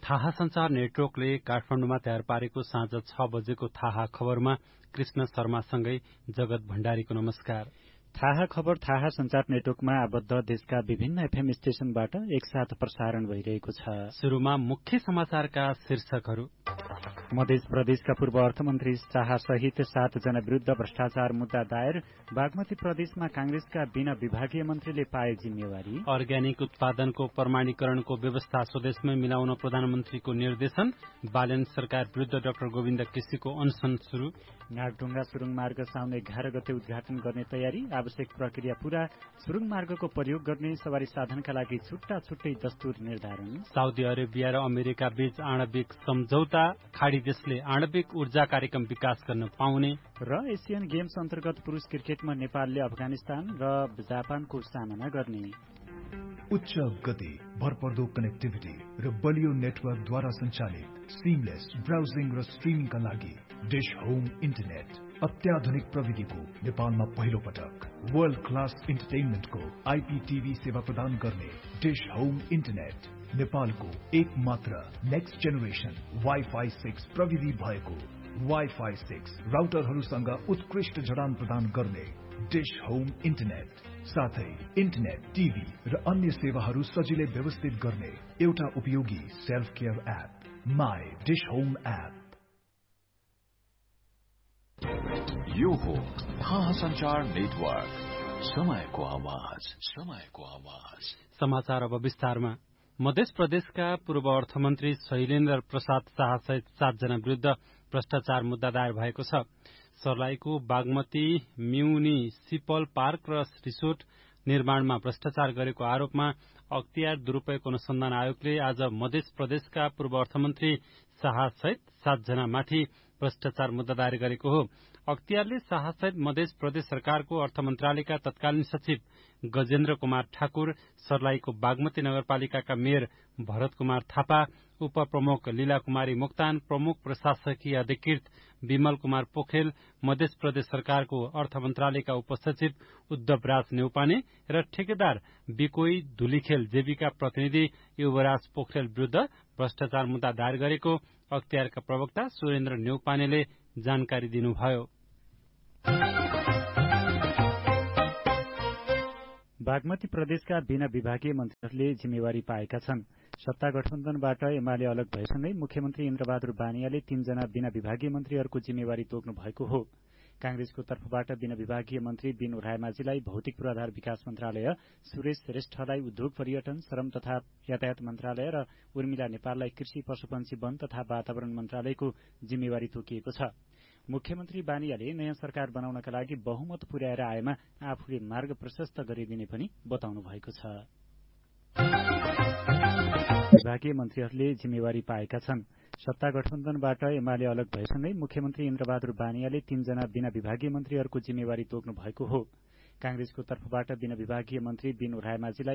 थाहा संचार नेटवर्कले काठमाडौँमा तयार पारेको साँझ 6 बजेको थाहा खबरमा कृष्ण शर्मासँगै जगत भण्डारीको नमस्कार। थाहा खबर थाहा संचार नेटवर्कमा आबद्ध देशका विभिन्न एफएम स्टेशनबाट एकसाथ प्रसारण भइरहेको छ। सुरुमा मुख्य समाचारका शीर्षकहरू। मध्य प्रदेशका पूर्व अर्थमन्त्री शाह सहित 7 जना विरूद्ध भ्रष्टाचार मुद्दा दायर। बागमती प्रदेशमा कांग्रेसका बिना विभागीय मन्त्रीले पाए जिम्मेवारी। अर्ग्यानिक उत्पादनको प्रमाणीकरणको व्यवस्था स्वदेशमै मिलाउन प्रधानमन्त्रीको निर्देशन। बालेन सरकार विरूद्ध डाक्टर गोविन्द केसीको अनशन शुरू। नागढुङ्गा सुरुङ मार्ग साउन 11 गते उद्घाटन गर्ने तयारी। आवश्यक प्रक्रिया पूरा। सुरुङ मार्गको प्रयोग गर्ने सवारी साधनका लागि छुट्टा छुट्टै दस्तुर निर्धारण। साउदी अरेबिया र अमेरिका बीच आणविक सम्झौता। खाडी देशले आणविक ऊर्जा कार्यक्रम विकास गर्न पाउने। र एसियन गेम्स अन्तर्गत पुरुष क्रिकेटमा नेपालले अफगानिस्तान र जापानको सामना गर्ने। उच्च गति, भरपर्दो कनेक्टिभिटी र बलियो नेटवर्कद्वारा सञ्चालित सिमलेस ब्राउजिङ र स्ट्रिमिङका लागि डिश होम इन्टरनेट। अत्याधुनिक प्रविधिको नेपालमा पहिलो पटक वर्ल्ड क्लास इन्टरटेनमेन्टको आइपीटीभी सेवा प्रदान गर्ने डिश होम इन्टरनेट नेपालको एक मात्र नेक्स्ट जेनेरेसन वाइफाई 6 प्रविधि भएको वाइफाई 6 राउटरहरूसँग उत्कृष्ट जडान प्रदान गर्ने डिश होम इन्टरनेट, साथै इन्टरनेट, टिभी र अन्य सेवाहरू सजिलै व्यवस्थित गर्ने एउटा उपयोगी self care app my dish home app. यो हो थाहा संचार नेटवर्क, समयको आवाज, समयको आवाज। समाचार अब विस्तारमा। मध्य प्रदेशका पूर्व अर्थमन्त्री शैलेन्द्र प्रसाद शाह सहित 7 जना विरूद्ध भ्रष्टाचार मुद्दा दायर भएको छ। सर्लाहीको बागमती म्युनिसिपल पार्क र रिसोर्ट निर्माणमा भ्रष्टाचार गरेको आरोपमा अख्तियार दुरूपयोग अनुसन्धान आयोगले आज मध्य प्रदेशका पूर्व अर्थमन्त्री शाह सहित 7 जना माथि भ्रष्टाचार मुद्दा दायर गरेको हो। अख्तियारले शाह सहित मध्य प्रदेश सरकारको अर्थ मन्त्रालयका तत्कालीन सचिव गजेन्द्र कुमार ठाकुर, सर्लाहीको बागमती नगरपालिकाका मेयर भरत कुमार थापा, उपप्रमुख लीला कुमारी मोक्तान, प्रमुख प्रशासकीय अधिकृत विमल कुमार पोखरेल, मध्य प्रदेश सरकारको अर्थ मन्त्रालयका उपसचिव उद्धव राज नेउपाने र ठेकेदार बिकोई धुलीखेल जेबीका प्रतिनिधि युवराज पोखरेल विरूद्ध भ्रष्टाचार मुद्दा दायर गरेको अख्तियारका प्रवक्ता सुरेन्द्र नेउपानेले जानकारी दिनुभयो। बागमती प्रदेशका बिना विभागीय मन्त्रीहरूले जिम्मेवारी पाएका छन्। सत्ता गठबन्धनबाट एमाले अलग भएसँगै मुख्यमन्त्री इन्द्रबहादुर बानियाले 3 जना बिना विभागीय मन्त्रीहरूको जिम्मेवारी तोक्नु भएको हो। कांग्रेसको तर्फबाट बिना विभागीय मन्त्री बिनु रायमाझीलाई भौतिक पूर्वाधार विकास मन्त्रालय, सुरेश श्रेष्ठलाई उद्योग पर्यटन, श्रम तथा यातायात मन्त्रालय र उर्मिला नेपाललाई कृषि पशुपन्छी वन तथा वातावरण मन्त्रालयको जिम्मेवारी तोकिएको छ। मुख्यमन्त्री बानियाले नयाँ सरकार बनाउनका लागि बहुमत पुर्याएर आएमा आफूले मार्ग प्रशस्त गरिदिने पनि बताउनु भएको छ। विभागीय मन्त्रीहरूले जिम्मेवारी पाएका छन्। सत्ता गठबन्धनबाट एमाले अलग भएसँगै मुख्यमन्त्री इन्द्रबहादुर बानियाले 3 जना बिना विभागीय मन्त्रीहरूको जिम्मेवारी तोक्नु भएको हो। कांग्रेसको तर्फबाट बिना विभागीय मन्त्री बिनु रायमाझीलाई